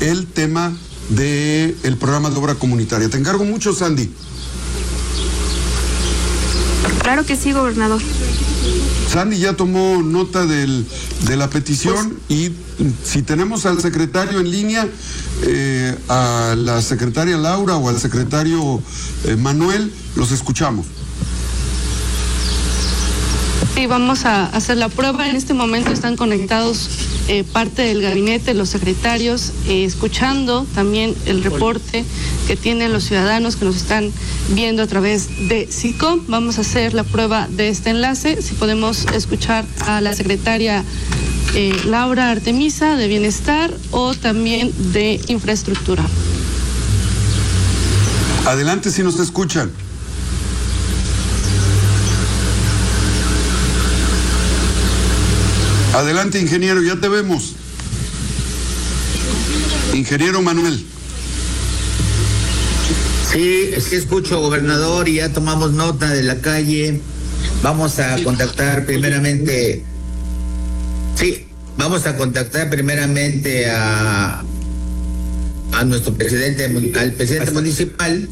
el tema del programa de obra comunitaria. Te encargo mucho, Sandy. Claro que sí, gobernador. Sandy ya tomó nota de la petición, y si tenemos al secretario en línea, a la secretaria Laura o al secretario Manuel, los escuchamos. Sí, vamos a hacer la prueba. En este momento están conectados parte del gabinete, los secretarios, escuchando también el reporte que tienen los ciudadanos que nos están viendo a través de SICOM. Vamos a hacer la prueba de este enlace. Si podemos escuchar a la secretaria Laura Artemisa de Bienestar o también de Infraestructura. Adelante, si nos escuchan. Adelante, ingeniero, ya te vemos. Ingeniero Manuel. Sí, escucho, gobernador, y ya tomamos nota de la calle. Vamos a contactar primeramente. Sí, vamos a contactar primeramente a nuestro presidente, al presidente municipal.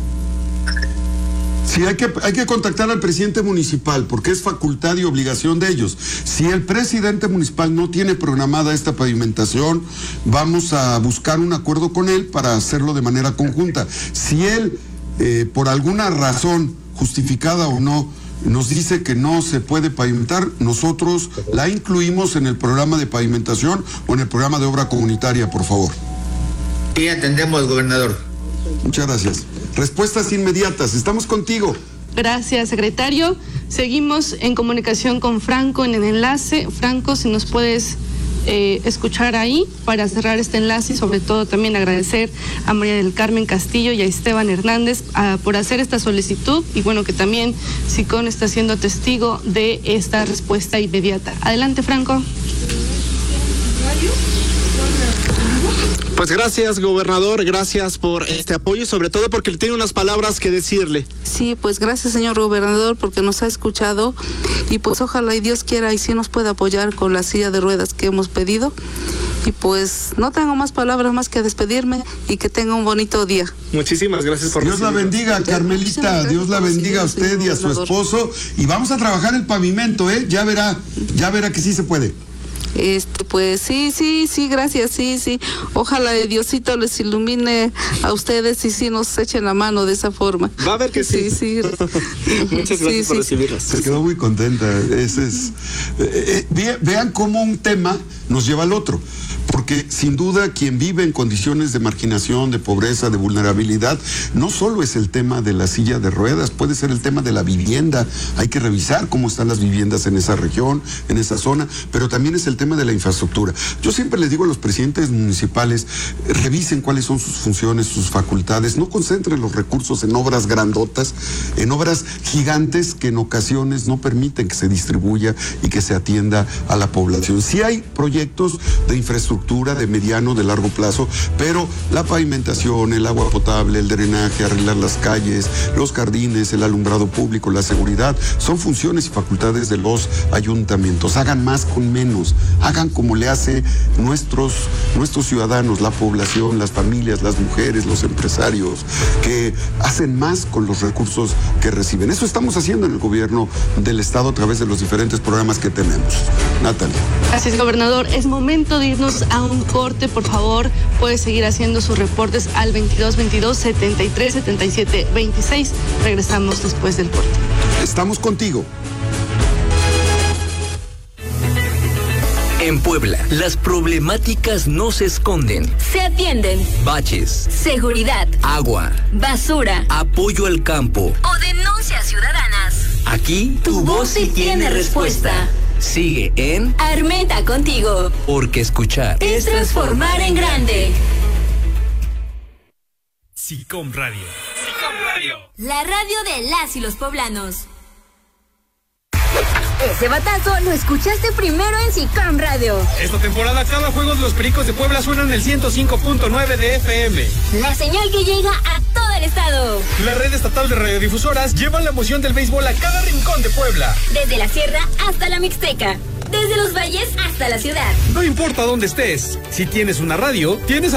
Sí, hay que contactar al presidente municipal, porque es facultad y obligación de ellos. Si el presidente municipal no tiene programada esta pavimentación, vamos a buscar un acuerdo con él para hacerlo de manera conjunta. Si él, por alguna razón, justificada o no, nos dice que no se puede pavimentar, nosotros la incluimos en el programa de pavimentación o en el programa de obra comunitaria, por favor. Sí, atendemos, gobernador. Muchas gracias. Respuestas inmediatas. Estamos contigo. Gracias, secretario. Seguimos en comunicación con Franco en el enlace. Franco, si nos puedes escuchar ahí para cerrar este enlace, y sobre todo también agradecer a María del Carmen Castillo y a Esteban Hernández por hacer esta solicitud, y bueno, que también SICOM está siendo testigo de esta respuesta inmediata. Adelante, Franco. Pues gracias, gobernador, gracias por este apoyo y sobre todo porque le tiene unas palabras que decirle. Sí, pues gracias, señor gobernador, porque nos ha escuchado, y pues ojalá y Dios quiera y sí nos pueda apoyar con la silla de ruedas que hemos pedido. Y pues no tengo más palabras más que despedirme y que tenga un bonito día. Muchísimas gracias por Dios la bendiga, Carmelita, Dios la bendiga a usted y a su esposo, y vamos a trabajar el pavimento, ya verá que sí se puede. Pues sí, gracias, sí. Ojalá Diosito les ilumine a ustedes y sí nos echen la mano de esa forma. Va a ver que sí. Sí. Muchas gracias por recibirlas. Se quedó muy contenta. Vean cómo un tema nos lleva al otro. Porque sin duda quien vive en condiciones de marginación, de pobreza, de vulnerabilidad, no solo es el tema de la silla de ruedas, puede ser el tema de la vivienda. Hay que revisar cómo están las viviendas en esa región, en esa zona, pero también es el tema de la infraestructura. Yo siempre les digo a los presidentes municipales, revisen cuáles son sus funciones, sus facultades, no concentren los recursos en obras grandotas, en obras gigantes que en ocasiones no permiten que se distribuya y que se atienda a la población. Sí hay proyectos de infraestructura de mediano, de largo plazo, pero la pavimentación, el agua potable, el drenaje, arreglar las calles, los jardines, el alumbrado público, la seguridad, son funciones y facultades de los ayuntamientos. Hagan más con menos, hagan como le hace nuestros ciudadanos, la población, las familias, las mujeres, los empresarios, que hacen más con los recursos que reciben. Eso estamos haciendo en el gobierno del estado a través de los diferentes programas que tenemos. Natalia. Gracias, gobernador. Es momento de irnos a un corte, por favor. Puede seguir haciendo sus reportes al 2222-737726. Regresamos después del corte. Estamos contigo. En Puebla, las problemáticas no se esconden. Se atienden. Baches, seguridad, agua, basura, apoyo al campo o denuncias ciudadanas. Aquí tu voz sí tiene respuesta. Sigue en Armenta contigo. Porque escuchar es transformar en grande. SICOM Radio. SICOM Radio. La radio de las y los poblanos. Ese batazo lo escuchaste primero en SICOM Radio. Esta temporada cada juego de los Pericos de Puebla suena en el 105.9 de FM. La señal que llega a todo el estado. La red estatal de radiodifusoras lleva la emoción del béisbol a cada rincón de Puebla. Desde la sierra hasta la Mixteca. Desde los valles hasta la ciudad. No importa dónde estés, si tienes una radio, tienes